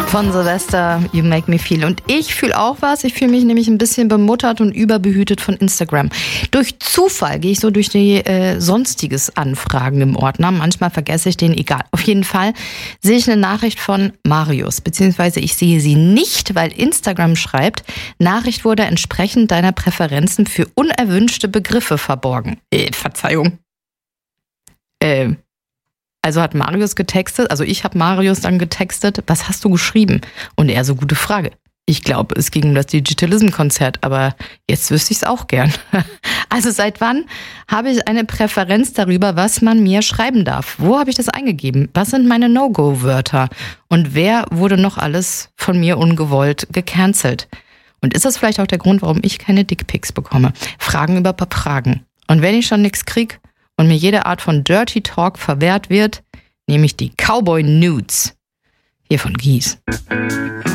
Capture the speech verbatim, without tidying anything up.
Von Silvester, You Make Me Feel. Und ich fühle auch was. Ich fühle mich nämlich ein bisschen bemuttert und überbehütet von Instagram. Durch Zufall gehe ich so durch die äh, sonstiges Anfragen im Ordner. Manchmal vergesse ich den, egal. Auf jeden Fall sehe ich eine Nachricht von Marius, beziehungsweise ich sehe sie nicht, weil Instagram schreibt, Nachricht wurde entsprechend deiner Präferenzen für unerwünschte Begriffe verborgen. Äh, Verzeihung. Äh, Also hat Marius getextet, also ich habe Marius dann getextet, was hast du geschrieben? Und er so, gute Frage. Ich glaube, es ging um das Digitalism-Konzert, aber jetzt wüsste ich es auch gern. Also seit wann habe ich eine Präferenz darüber, was man mir schreiben darf? Wo habe ich das eingegeben? Was sind meine No-Go-Wörter? Und wer wurde noch alles von mir ungewollt gecancelt? Und ist das vielleicht auch der Grund, warum ich keine Dickpics bekomme? Fragen über Fragen. Und wenn ich schon nichts krieg und mir jede Art von Dirty Talk verwehrt wird, nehme ich die Cowboy Nudes. Hier von Gies.